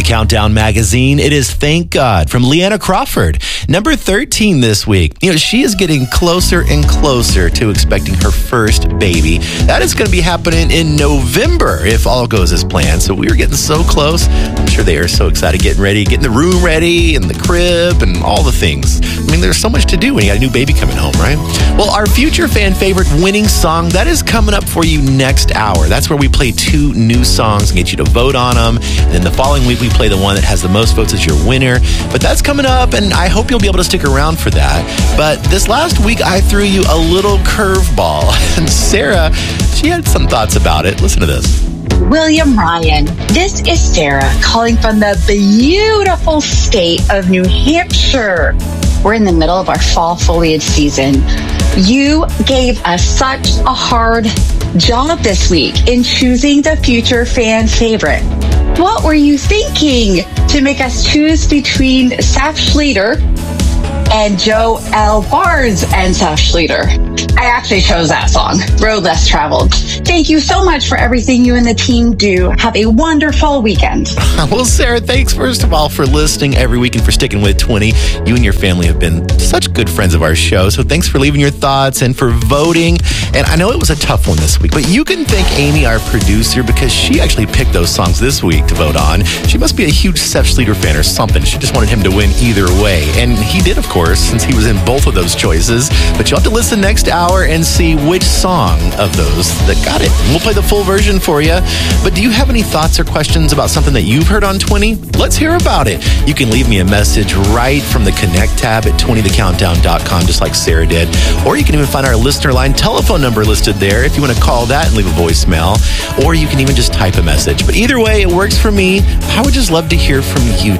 Countdown magazine. It is Thank God from Leanna Crawford, number 13 this week. You know, she is getting closer and closer to expecting her first baby. That is going to be happening in November if all goes as planned. So we are getting so close. I'm sure they are so excited, getting ready, getting the room ready and the crib and all the things. I mean, there's so much to do when you got a new baby coming home, right? Well, our future fan favorite winning song, that is coming up for you next hour. That's where we play 2 new songs and get you to vote on them. And then the following week, we play the one that has the most votes as your winner. But that's coming up, and I hope you'll be able to stick around for that. But this last week, I threw you a little curveball. And Sarah, she had some thoughts about it. Listen to this. William Ryan, this is Sarah calling from the beautiful state of New Hampshire. We're in the middle of our fall foliage season. You gave us such a hard job this week in choosing the future fan favorite. What were you thinking to make us choose between Saf Schleter and Joe L. Barnes and Saf Schleter? I actually chose that song, Road Less Traveled. Thank you so much for everything you and the team do. Have a wonderful weekend. Well, Sarah, thanks first of all for listening every week and for sticking with 20. You and your family have been such good friends of our show, so thanks for leaving your thoughts and for voting. And I know it was a tough one this week, but you can thank Amy, our producer, because she actually picked those songs this week to vote on. She must be a huge Saf Schleter fan or something. She just wanted him to win either way. And he did, of course, since he was in both of those choices. But you'll have to listen next hour and see which song of those that got it. We'll play the full version for you. But do you have any thoughts or questions about something that you've heard on 20? Let's hear about it. You can leave me a message right from the Connect tab at 20thecountdown.com, just like Sarah did. Or you can even find our listener line telephone number listed there if you want to call that and leave a voicemail. Or you can even just type a message. But either way, it works for me. I would just love to hear from you